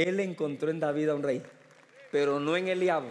Él encontró en David a un rey, pero no en Eliab.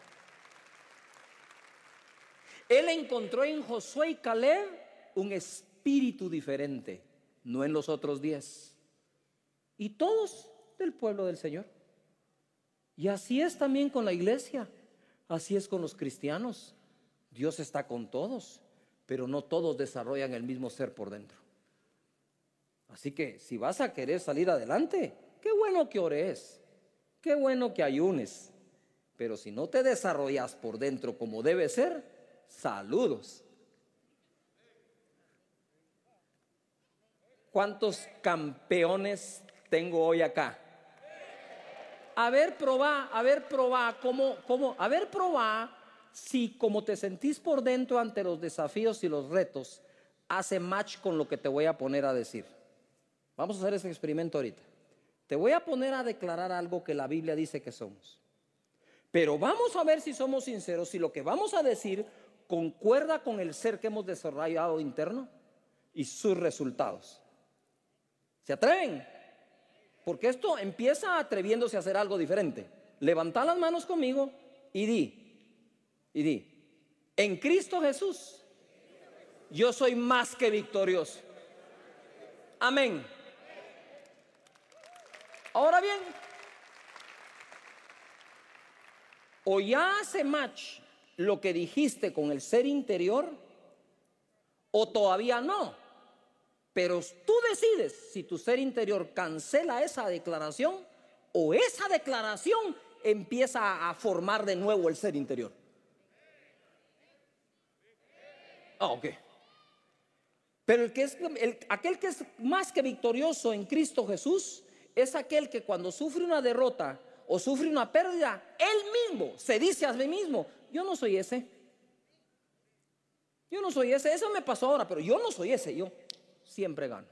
Él encontró en Josué y Caleb un espíritu diferente, no en los otros 10. Y todos del pueblo del Señor. Y así es también con la iglesia, así es con los cristianos. Dios está con todos, pero no todos desarrollan el mismo ser por dentro. Así que si vas a querer salir adelante, qué bueno que ores, qué bueno que ayunes, pero si no te desarrollas por dentro como debe ser, saludos. ¿Cuántos campeones tengo hoy acá? A ver, probá, si como te sentís por dentro ante los desafíos y los retos, hace match con lo que te voy a poner a decir. Vamos a hacer ese experimento ahorita. Te voy a poner a declarar algo que la Biblia dice que somos. Pero vamos a ver si somos sinceros, si lo que vamos a decir concuerda con el ser que hemos desarrollado interno y sus resultados. ¿Se atreven? Porque esto empieza atreviéndose a hacer algo diferente. Levanta las manos conmigo y di, en Cristo Jesús, yo soy más que victorioso. Amén. Ahora bien, o ya hace match lo que dijiste con el ser interior, o todavía no. Pero tú decides si tu ser interior cancela esa declaración o esa declaración empieza a formar de nuevo el ser interior. Ok. Pero aquel que es más que victorioso en Cristo Jesús es aquel que cuando sufre una derrota o sufre una pérdida, él mismo se dice a sí mismo: yo no soy ese. Yo no soy ese. Eso me pasó ahora, pero yo no soy ese. Yo siempre gano.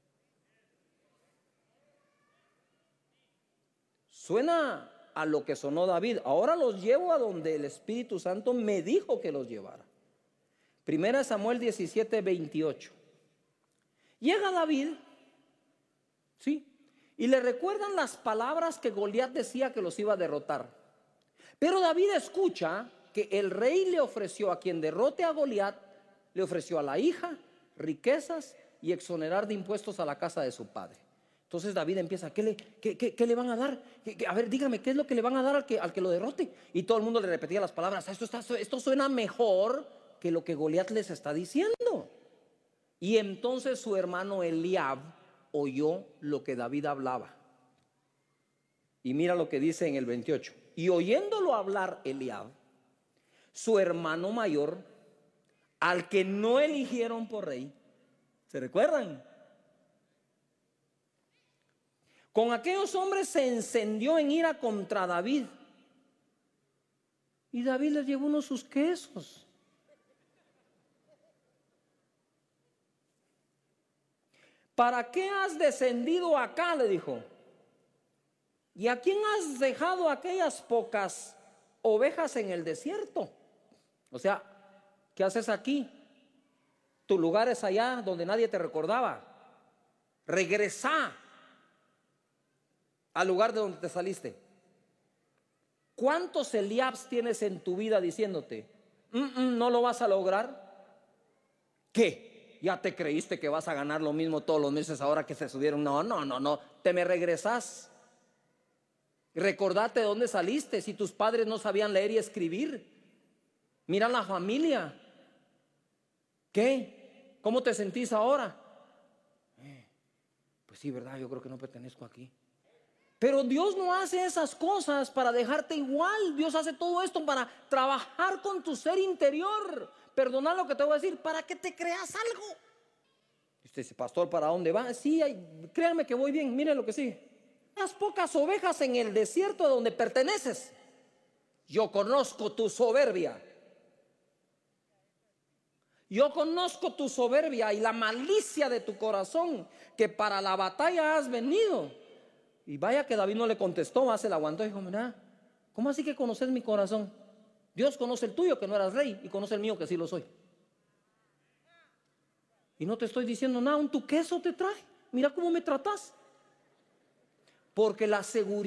Suena a lo que sonó David. Ahora los llevo a donde el Espíritu Santo me dijo que los llevara. Primera Samuel 17:28. Llega David, ¿sí? Y le recuerdan las palabras que Goliat decía que los iba a derrotar. Pero David escucha que el rey le ofreció a quien derrote a Goliat, le ofreció a la hija, riquezas y exonerar de impuestos a la casa de su padre. Entonces David empieza: ¿qué le van a dar? A ver, dígame, ¿qué es lo que le van a dar al que lo derrote? Y todo el mundo le repetía las palabras: esto suena mejor que lo que Goliat les está diciendo. Y entonces su hermano Eliab oyó lo que David hablaba. Y mira lo que dice en el 28. Y oyéndolo hablar Eliab, su hermano mayor, al que no eligieron por rey, ¿se recuerdan? Con aquellos hombres se encendió en ira contra David. Y David les llevó unos sus quesos. ¿Para qué has descendido acá?, le dijo. ¿Y a quién has dejado aquellas pocas ovejas en el desierto? O sea, ¿qué haces aquí? Tu lugar es allá donde nadie te recordaba. Regresa al lugar de donde te saliste. ¿Cuántos Eliabs tienes en tu vida diciéndote: no lo vas a lograr? ¿Qué? ¿Ya te creíste que vas a ganar lo mismo todos los meses ahora que se subieron? No, te me regresás. Recordate de dónde saliste. Si tus padres no sabían leer y escribir, mira la familia. ¿Qué? ¿Cómo te sentís ahora? Pues sí, verdad, yo creo que no pertenezco aquí. Pero Dios no hace esas cosas para dejarte igual. Dios hace todo esto para trabajar con tu ser interior. Perdona lo que te voy a decir, para que te creas algo. Usted dice: pastor, ¿para dónde va? Sí, créanme que voy bien. Mire lo que sigue. Las pocas ovejas en el desierto a donde perteneces. Yo conozco tu soberbia. Yo conozco tu soberbia y la malicia de tu corazón, que para la batalla has venido. Y vaya que David no le contestó, se la aguantó y dijo: mira, ¿cómo así que conoces mi corazón? Dios conoce el tuyo, que no eras rey, y conoce el mío, que sí lo soy. Y no te estoy diciendo nada, un tu queso te traje. Mira cómo me tratas. Porque la seguridad